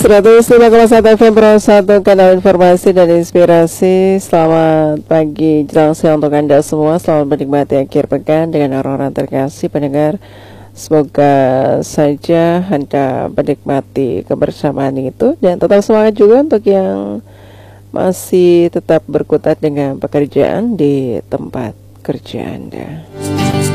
105,1 FM Pro 1, kanal informasi dan inspirasi. Selamat pagi jelang siang untuk Anda semua. Selamat menikmati akhir pekan dengan orang-orang terkasih pendengar. Semoga saja Anda menikmati kebersamaan itu dan tetap semangat juga untuk yang masih tetap berkutat dengan pekerjaan di tempat kerja Anda.